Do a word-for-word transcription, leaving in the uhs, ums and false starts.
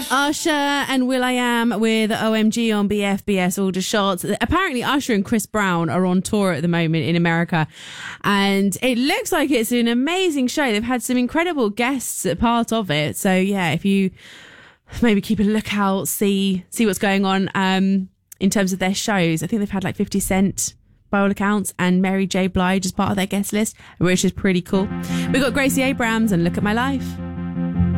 Usher and will.i.am with O M G on B F B S All the Shots. Apparently Usher and Chris Brown are on tour at the moment in America, and it looks like it's an amazing show. They've had some incredible guests a part of it. So yeah, if you maybe keep a lookout, see see what's going on um, in terms of their shows. I think they've had like fifty Cent by all accounts and Mary J. Blige as part of their guest list, which is pretty cool. We've got Gracie Abrams and Look at My Life.